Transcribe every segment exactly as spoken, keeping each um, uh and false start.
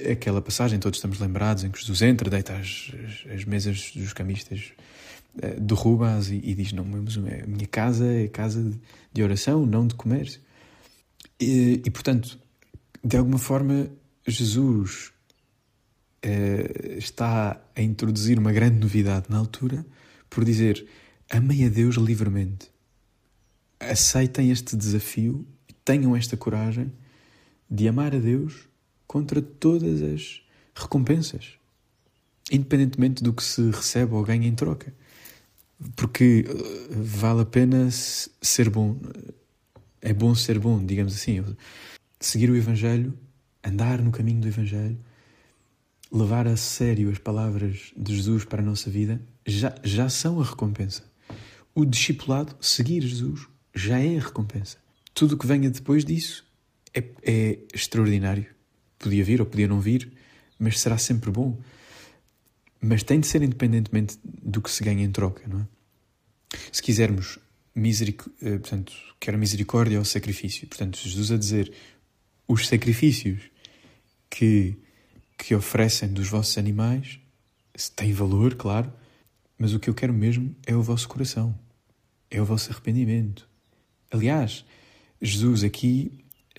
aquela passagem, todos estamos lembrados, em que Jesus entra, deita as, as, as mesas dos camistas, derruba-as e, e diz, não, mas a minha casa é casa de, de oração, não de comércio. E, e, portanto, de alguma forma, Jesus eh, está a introduzir uma grande novidade na altura por dizer, amem a Deus livremente. Aceitem este desafio, tenham esta coragem de amar a Deus contra todas as recompensas, independentemente do que se recebe ou ganha em troca. Porque vale a pena ser bom, é bom ser bom, digamos assim. Seguir o Evangelho, andar no caminho do Evangelho, levar a sério as palavras de Jesus para a nossa vida, já, já são a recompensa. O discipulado, seguir Jesus, já é a recompensa. Tudo o que venha depois disso é, é extraordinário. Podia vir ou podia não vir, mas será sempre bom. Mas tem de ser independentemente do que se ganha em troca, não é? Se quisermos, miseric... portanto, quer a misericórdia ou o sacrifício. Portanto, Jesus a dizer, os sacrifícios que, que oferecem dos vossos animais têm valor, claro, mas o que eu quero mesmo é o vosso coração, é o vosso arrependimento. Aliás, Jesus aqui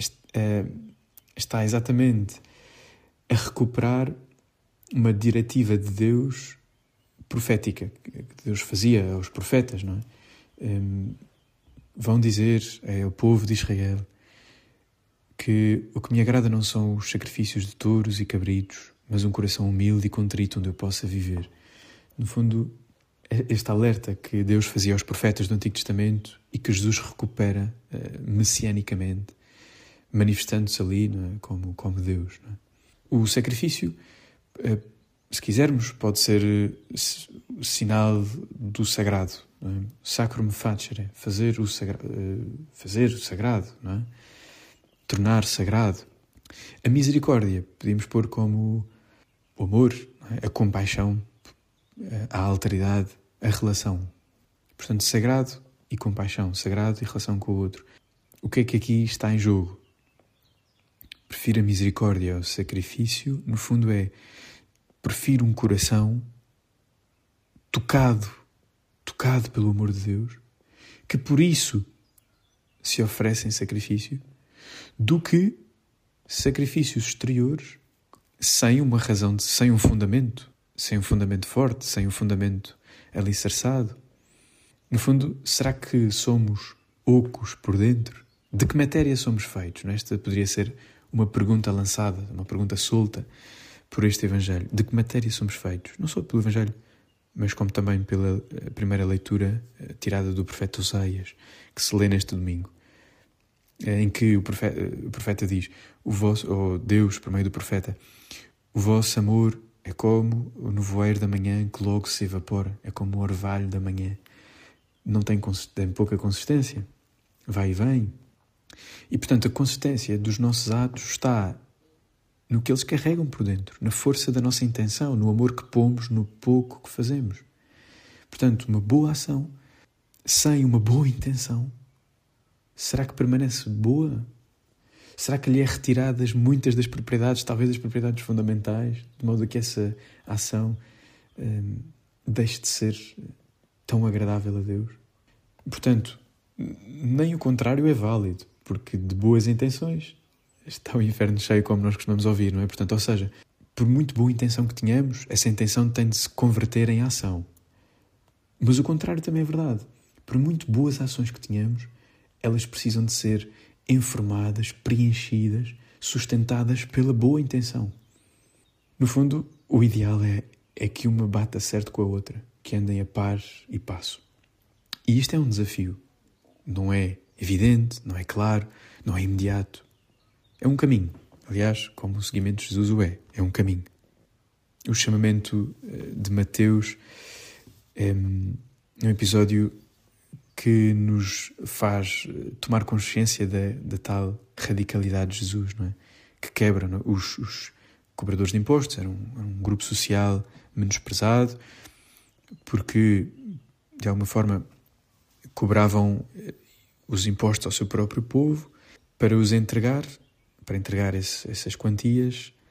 está exatamente a recuperar uma diretiva de Deus profética, que Deus fazia aos profetas, não é? Um, vão dizer ao povo de Israel que o que me agrada não são os sacrifícios de touros e cabritos, mas um coração humilde e contrito onde eu possa viver. No fundo, este alerta que Deus fazia aos profetas do Antigo Testamento e que Jesus recupera uh, messianicamente, manifestando-se ali, não é? como, como Deus. Não é? O sacrifício, se quisermos, pode ser sinal do sagrado. Não é? Sacrum facere, fazer o, sagra... fazer o sagrado, não é? Tornar sagrado. A misericórdia podemos pôr como o amor, não é? A compaixão, a alteridade, a relação. Portanto, sagrado e compaixão, sagrado e relação com o outro. O que é que aqui está em jogo? Prefiro a misericórdia ao sacrifício, no fundo é, prefiro um coração tocado, tocado pelo amor de Deus, que por isso se oferece em sacrifício, do que sacrifícios exteriores sem uma razão, de, sem um fundamento, sem um fundamento forte, sem um fundamento alicerçado. No fundo, será que somos ocos por dentro? De que matéria somos feitos? Esta poderia ser uma pergunta lançada, uma pergunta solta por este Evangelho. De que matéria somos feitos? Não só pelo Evangelho, mas como também pela primeira leitura tirada do profeta Oseias, que se lê neste domingo, em que o profeta, o profeta diz, o vosso, ou Deus, por meio do profeta, o vosso amor é como o nevoeiro da manhã que logo se evapora, é como o orvalho da manhã. Não tem, tem pouca consistência, vai e vem. E, portanto, a consistência dos nossos atos está no que eles carregam por dentro, na força da nossa intenção, no amor que pomos no pouco que fazemos. Portanto, uma boa ação sem uma boa intenção, será que permanece boa? Será que lhe é retiradas muitas das propriedades, talvez as propriedades fundamentais, de modo que essa ação hum, deixe de ser tão agradável a Deus? Portanto, nem o contrário é válido, porque de boas intenções está o inferno cheio, como nós costumamos ouvir, não é? Portanto, ou seja, por muito boa intenção que tenhamos, essa intenção tem de se converter em ação. Mas o contrário também é verdade. Por muito boas ações que tenhamos, elas precisam de ser informadas, preenchidas, sustentadas pela boa intenção. No fundo, o ideal é, é que uma bata certo com a outra, que andem a par e passo. E isto é um desafio. Não é evidente, não é claro, não é imediato. É um caminho. Aliás, como o seguimento de Jesus o é, é um caminho. O chamamento de Mateus é um episódio que nos faz tomar consciência da, da tal radicalidade de Jesus, não é? Que quebra, não é? Os, os cobradores de impostos eram um, um grupo social menosprezado porque, de alguma forma, cobravam os impostos ao seu próprio povo para os entregar, para entregar esse, essas quantias